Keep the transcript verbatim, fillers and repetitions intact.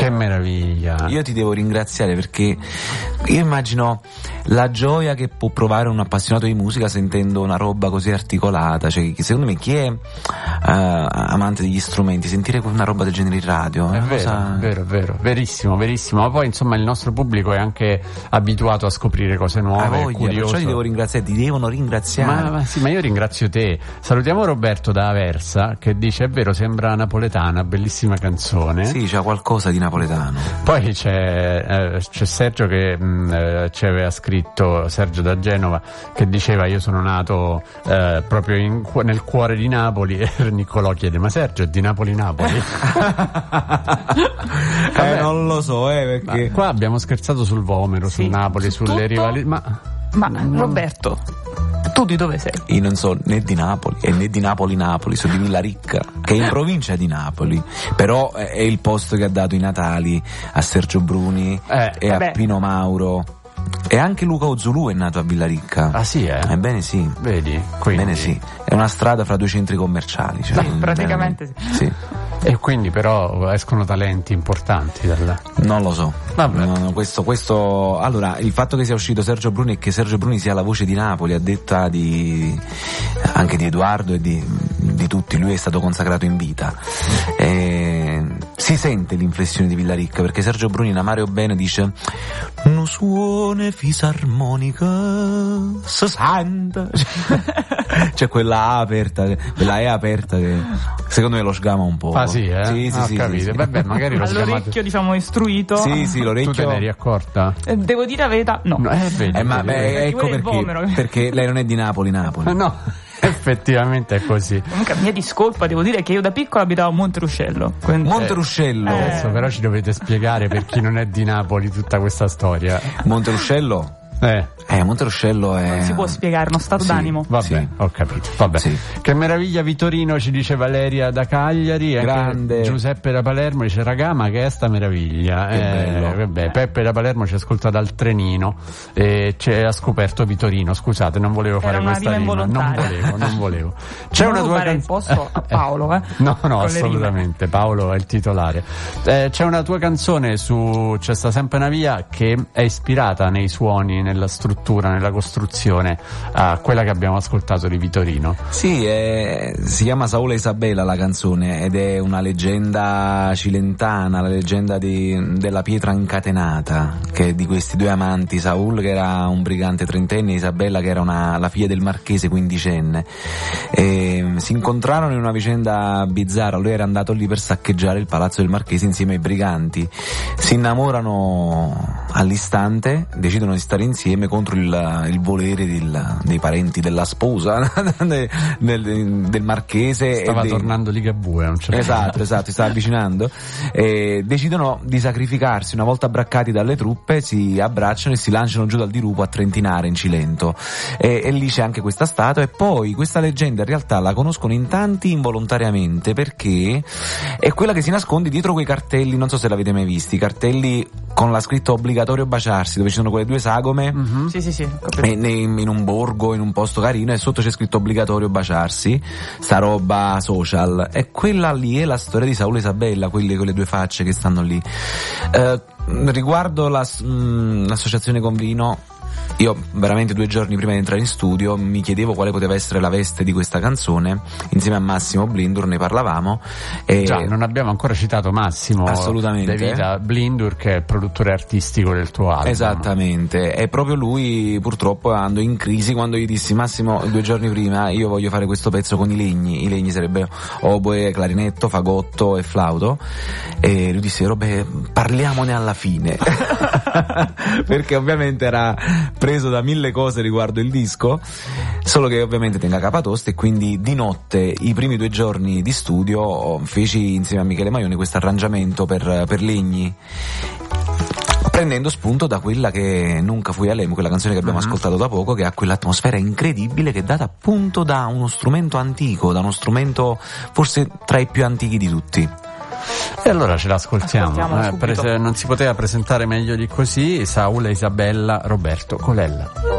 Che meraviglia. Io ti devo ringraziare perché io immagino la gioia che può provare un appassionato di musica sentendo una roba così articolata, cioè secondo me chi è uh, amante degli strumenti, sentire una roba del genere in radio è, è vero, cosa... vero, vero, verissimo, verissimo. Ma poi insomma il nostro pubblico è anche abituato a scoprire cose nuove, voglia, curioso. Perciò ti devo ringraziare, ti devono ringraziare. Ma, ma sì, ma io ringrazio te. Salutiamo Roberto da Aversa che dice: è vero, sembra napoletana, bellissima canzone. Sì, c'ha qualcosa di napoletano. Poi c'è, eh, c'è Sergio che mh, eh, ci aveva scritto, Sergio da Genova, che diceva: io sono nato eh, proprio in, nel cuore di Napoli. E Niccolò chiede: ma Sergio è di Napoli-Napoli? eh, non lo so, eh, perché ma qua abbiamo scherzato sul Vomero, sì, sul Napoli, su sulle rivalità. Ma, ma Roberto, tu di dove sei? Io non so né di Napoli e né di Napoli-Napoli, sono di Villaricca, che è in provincia di Napoli, però è il posto che ha dato i Natali a Sergio Bruni eh, e vabbè. a Pino Mauro. E anche Luca Ozulù è nato a Villaricca. Ah sì, eh? Ebbene sì. Vedi? Quindi... Bene sì. È una strada fra due centri commerciali. Cioè, sì, praticamente sì. sì. E quindi però escono talenti importanti da là. Non lo so. Vabbè. No, no, questo, questo, allora, il fatto che sia uscito Sergio Bruni e che Sergio Bruni sia la voce di Napoli, a detta di anche di Edoardo e di, di tutti, lui è stato consacrato in vita. E, si sente l'inflessione di Villaricca, perché Sergio Bruni in Amare o Bene dice: "No suone fisarmonica, se sente". C'è quella A aperta, quella E aperta che secondo me lo sgama un po'. Ah sì, eh? Sì, sì, ah, sì, capito. sì, sì. Vabbè, magari lo all'orecchio sgamato... diciamo istruito. Sì, sì, l'orecchio. Tu te ne eri accorta? Eh, devo dire la verità, no. No, eh, vedi, Eh, ma vedi, beh, vedi. ecco Quello è il perché, Vomero. perché lei non è di Napoli, Napoli. No, effettivamente è così. Comunque, mia discolpa, devo dire che io da piccola abitavo a Monteruscello. Quindi... Monteruscello. Eh. Adesso però ci dovete spiegare, per chi non è di Napoli, tutta questa storia. Monteruscello? Eh. Eh, Monteruscello è... Non si può spiegare, uno stato Sì. d'animo. Vabbè, Sì. ho capito. Vabbè. Sì. Che meraviglia Vitorino, ci dice Valeria da Cagliari. E Grande. anche Giuseppe da Palermo dice: ragà, ma che è sta meraviglia. Che bello. Vabbè, Peppe da Palermo ci ascolta dal trenino e ci ha scoperto Vitorino. Scusate, non volevo fare Era una questa rima rima. Non involontaria. volevo, non volevo. C'è Non una tua rubare il canzone. posto a Paolo, eh? No, no, Con le assolutamente. Paolo è il titolare. Eh, c'è una tua canzone su C'è sta sempre una via che è ispirata nei suoni, nella struttura, nella costruzione a quella che abbiamo ascoltato di Vitorino. Sì, è, si chiama Saul e Isabella la canzone ed è una leggenda cilentana, la leggenda di, della pietra incatenata, che è di questi due amanti, Saul che era un brigante trentenne e Isabella che era una, la figlia del marchese quindicenne. E, si incontrarono in una vicenda bizzarra, lui era andato lì per saccheggiare il palazzo del marchese insieme ai briganti, si innamorano all'istante, decidono di stare insieme contro il, il volere del, dei parenti della sposa del, del, del marchese. Stava e dei... tornando Ligabue a un certo esatto punto. esatto si stava avvicinando e decidono di sacrificarsi. Una volta abbraccati dalle truppe si abbracciano e si lanciano giù dal dirupo a Trentinare in Cilento e, e lì c'è anche questa statua. E poi questa leggenda in realtà la conoscono in tanti involontariamente, perché è quella che si nasconde dietro quei cartelli, non so se l'avete mai visti, i cartelli con la scritta obbligatorio baciarsi, dove ci sono quelle due sagome. Mm-hmm. Sì, sì, sì. E in un borgo, in un posto carino, e sotto c'è scritto obbligatorio baciarsi, sta roba social. E quella lì è la storia di Saul e Isabella, quelle con le due facce che stanno lì. Eh, riguardo la, mh, l'associazione con Vino, io veramente due giorni prima di entrare in studio mi chiedevo quale poteva essere la veste di questa canzone. Insieme a Massimo Blindur ne parlavamo e... Già, non abbiamo ancora citato Massimo assolutamente De Vita Blindur, che è il produttore artistico del tuo album. Esattamente, e proprio lui purtroppo andò in crisi quando gli dissi: Massimo, due giorni prima io voglio fare questo pezzo con i legni. I legni sarebbero oboe, clarinetto, fagotto e flauto. E lui disse: Robe, parliamone alla fine. Perché ovviamente era preso da mille cose riguardo il disco, solo che ovviamente tenga capatoste, e quindi di notte, i primi due giorni di studio, feci insieme a Michele Maioni questo arrangiamento per, per legni, prendendo spunto da quella che Nunca fui a Lemo, quella canzone che abbiamo uh-huh. ascoltato da poco, che ha quell'atmosfera incredibile che è data appunto da uno strumento antico, da uno strumento forse tra i più antichi di tutti. E allora ce l'ascoltiamo, eh, prese- non si poteva presentare meglio di così. Saul e Isabella, Roberto Colella.